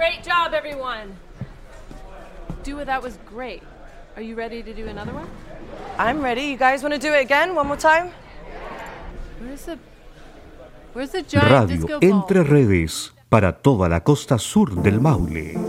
Great job, everyone. Dua, that was great. Are you ready to do another one? I'm ready. You guys want to do it again? One more time? Where's the giant Radio disco ball? Entre Redes para toda la costa sur del Maule.